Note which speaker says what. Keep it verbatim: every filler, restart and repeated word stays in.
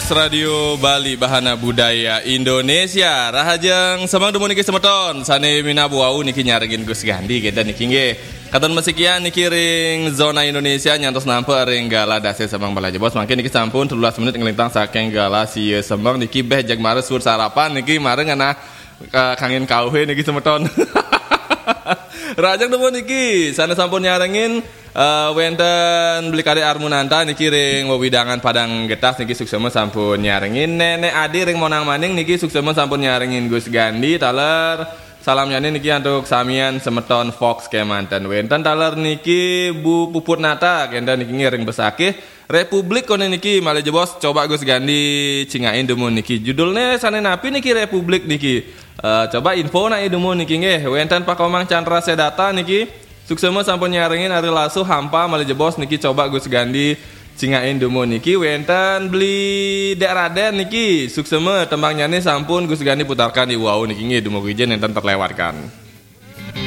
Speaker 1: Fox Radio Bali Bahana Budaya Indonesia. Rahajeng semang demu niki semeton sane minabu wau niki nyarengin Gus Gandi kita niki nggih. Katon mesikian niki ring zona Indonesia nyantos nampe ring gala dase semang balaja bos. Mangke niki sampun tujuh belas menit ngelintang saking gala sieu semang niki beh jag mare sur sarapan niki mare ngana uh, kangen kauhe niki semeton. Rajang demu niki sana sampun nyarengin Uh, wenten beli kari Armunanta niki ring wewidangan Padang Getas niki suksema sampun nyarengin nenek adi ring monang maning niki suksema sampun nyarengin Gus Gandi taler salamnya niki untuk samian semeton Fox Kemanten wenten taler niki Bu Puput Nata kenda niki ring besakih Republik kone niki malih bos coba Gus Gandi cingain demu niki judulnya sane napi niki Republik niki uh, coba info na demu niki nggih wenten Pak Komang Chandra Sedata niki suksema sampun nyarengin ari lasu hampa malih jebos niki coba Gus Gandi cingain demo niki wenten beli Dek Raden niki suksema tembang nyanyi sampun Gus Gandi putarkan di wau niki nggih demo ijen enten terlewatkan.